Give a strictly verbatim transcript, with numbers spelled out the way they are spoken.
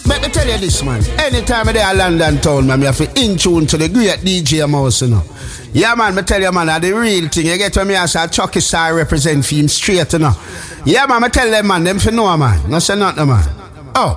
Let me tell you this, man. Anytime I'm there in London town, man, I have to in tune to the great D J Mouse, you know. Yeah, man, me tell you, man, that's the real thing. You get when me as a Chucky Star represent for him straight, you know. Yeah, man, me tell them, man, them for know, man. No say nothing, man.